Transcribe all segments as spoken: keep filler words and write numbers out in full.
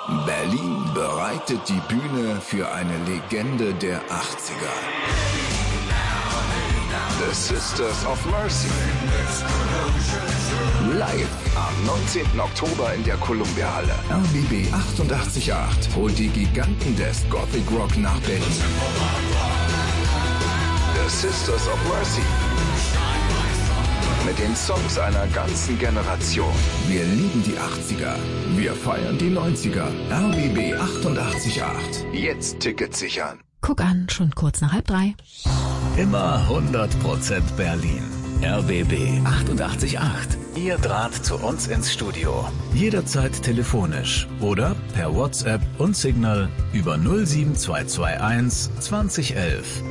Berlin bereitet die Bühne für eine Legende der achtziger. The Sisters of Mercy. Live am neunzehnten Oktober in der Columbia-Halle. R B B achtundachtzig Komma acht holt die Giganten des Gothic Rock nach Berlin. The Sisters of Mercy. Mit den Songs einer ganzen Generation. Wir lieben die achtziger. Wir feiern die neunziger. R B B achtundachtzig Komma acht. Jetzt Tickets sichern. Guck an, schon kurz nach halb drei. Immer hundert Prozent Berlin. R B B achtundachtzig Komma acht. Ihr Draht zu uns ins Studio. Jederzeit telefonisch oder per WhatsApp und Signal über null sieben zwei zwei eins zwanzig elf.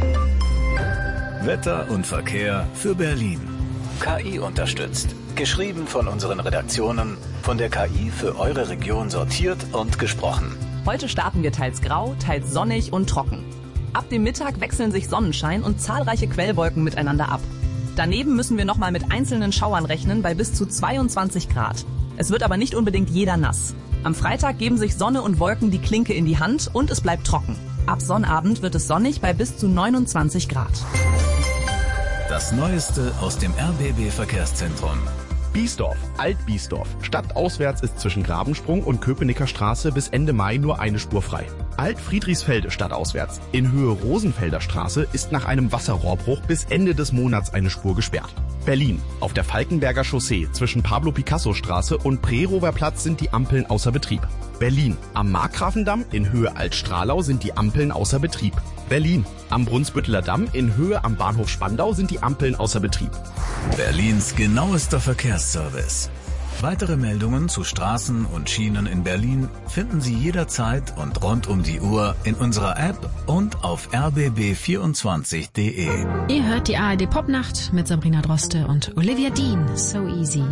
Wetter und Verkehr für Berlin. K I unterstützt. Geschrieben von unseren Redaktionen, von der K I für eure Region sortiert und gesprochen. Heute starten wir teils grau, teils sonnig und trocken. Ab dem Mittag wechseln sich Sonnenschein und zahlreiche Quellwolken miteinander ab. Daneben müssen wir nochmal mit einzelnen Schauern rechnen bei bis zu zweiundzwanzig Grad. Es wird aber nicht unbedingt jeder nass. Am Freitag geben sich Sonne und Wolken die Klinke in die Hand und es bleibt trocken. Ab Sonnabend wird es sonnig bei bis zu neunundzwanzig Grad. Das Neueste aus dem R B B Verkehrszentrum. Biesdorf, Alt-Biesdorf. Stadtauswärts ist zwischen Grabensprung und Köpenicker Straße bis Ende Mai nur eine Spur frei. Alt-Friedrichsfelde stadtauswärts. In Höhe Rosenfelder Straße ist nach einem Wasserrohrbruch bis Ende des Monats eine Spur gesperrt. Berlin. Auf der Falkenberger Chaussee zwischen Pablo-Picasso-Straße und Prerower Platz sind die Ampeln außer Betrieb. Berlin. Am Markgrafendamm in Höhe Altstralau sind die Ampeln außer Betrieb. Berlin. Am Brunsbütteler Damm in Höhe am Bahnhof Spandau sind die Ampeln außer Betrieb. Berlins genauester Verkehrsservice. Weitere Meldungen zu Straßen und Schienen in Berlin finden Sie jederzeit und rund um die Uhr in unserer App und auf r b b vierundzwanzig punkt d e. Ihr hört die A R D Popnacht mit Sabrina Droste und Olivia Dean. So easy.